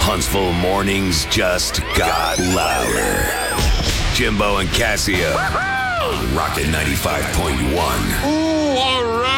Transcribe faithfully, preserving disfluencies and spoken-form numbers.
Huntsville mornings just got louder. Jimbo and Cassia on Rocket ninety-five point one. Ooh, all right.